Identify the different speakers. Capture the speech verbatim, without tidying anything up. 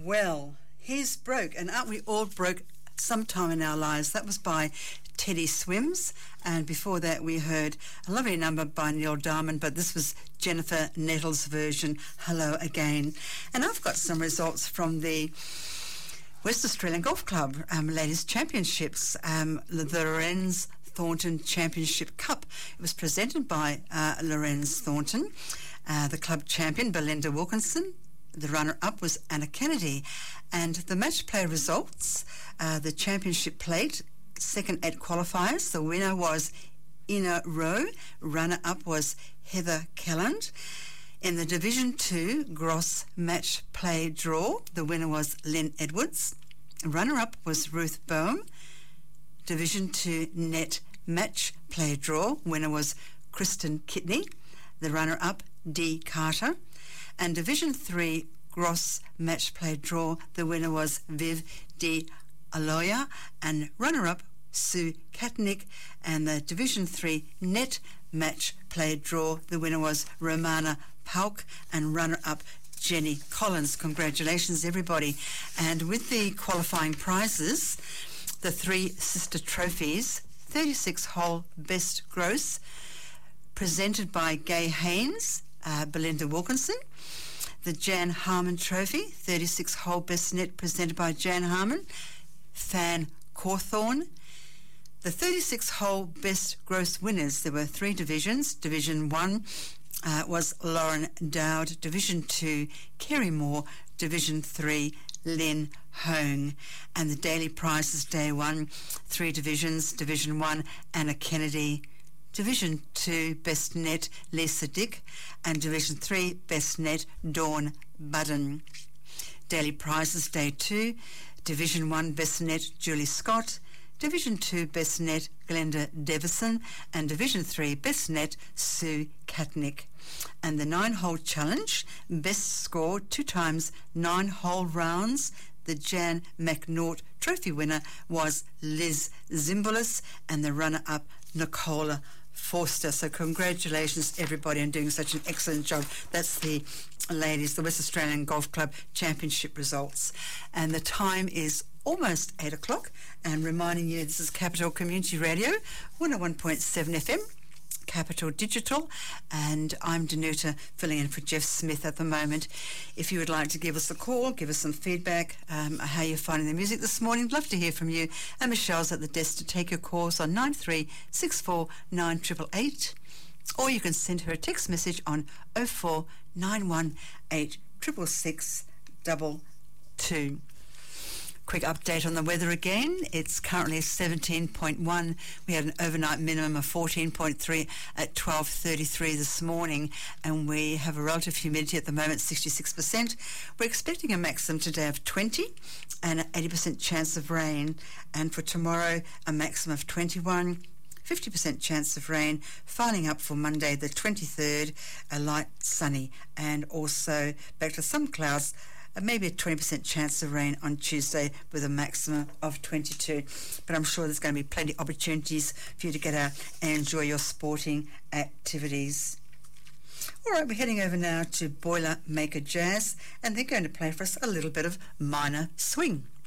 Speaker 1: Well, he's broke, and aren't we all broke sometime in our lives? That was by Teddy Swims, and before that we heard a lovely number by Neil Diamond, but this was Jennifer Nettles' version, Hello Again. And I've got some results from the West Australian Golf Club um, Ladies Championships, um, the Lorenz Thornton Championship Cup. It was presented by uh, Lorenz Thornton, uh, the club champion Belinda Wilkinson. The runner-up was Anna Kennedy. And the match play results, uh, the championship plate, second eight qualifiers. The winner was Ina Rowe. Runner-up was Heather Kelland. In the Division two Gross match play draw, the winner was Lynn Edwards. Runner-up was Ruth Boehm. Division two net match play draw, winner was Kristen Kidney. The runner-up, Dee Carter. And Division three Gross match play draw, the winner was Viv Di Aloya, and runner-up Sue Katnick. And the Division three net match play draw, the winner was Romana Pauk, and runner-up Jenny Collins. Congratulations, everybody. And with the qualifying prizes, the three sister trophies, thirty-six hole best gross, presented by Gay Haynes, uh, Belinda Wilkinson. The Jan Harmon Trophy, thirty-six hole best net, presented by Jan Harmon, Fan Cawthorne. The thirty-six hole best gross winners, there were three divisions. Division one uh, was Lauren Dowd. Division two, Kerry Moore. Division three, Lynn Hone. And the daily prizes, day one, three divisions. Division one, Anna Kennedy. Division two, Best Net, Lisa Dick. And Division three, Best Net, Dawn Budden. Daily prizes, day two, Division one, Best Net, Julie Scott. Division two, Best Net, Glenda Devison. And Division three, Best Net, Sue Katnick. And the nine-hole challenge, best score, two times nine-hole rounds. The Jan McNaught Trophy winner was Liz Zimbalist, and the runner-up, Nicola Forster. So congratulations, everybody, on doing such an excellent job. That's the ladies, the West Australian Golf Club Championship results. And the time is almost eight o'clock, and reminding you this is Capital Community Radio, one oh one point seven F M, Capital Digital, and I'm Danuta, filling in for Jeff Smith at the moment. If you would like to give us a call, give us some feedback, um, how you're finding the music this morning, love to hear from you. And Michelle's at the desk to take your calls on nine three six four nine eight eight eight, or you can send her a text message on oh four nine one eight six six six two two. Quick update on the weather again. It's currently seventeen point one. We had an overnight minimum of fourteen point three at twelve thirty-three this morning, and we have a relative humidity at the moment, sixty-six percent. We're expecting a maximum today of twenty and an eighty percent chance of rain, and for tomorrow a maximum of twenty-one, fifty percent chance of rain, filing up for Monday the twenty-third, a light sunny, and also back to some clouds, maybe a twenty percent chance of rain on Tuesday with a maximum of twenty-two. But I'm sure there's going to be plenty of opportunities for you to get out and enjoy your sporting activities. All right, we're heading over now to Boilermaker Jazz, and they're going to play for us a little bit of minor swing.